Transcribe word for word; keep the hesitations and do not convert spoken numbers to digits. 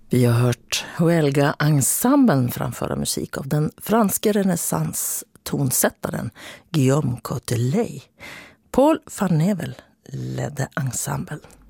Vi har hört Huelga Ensemblen framföra musik av den franske renässans-tonsättaren Guillaume Cotellet. Paul van Nevel ledde ensemblen.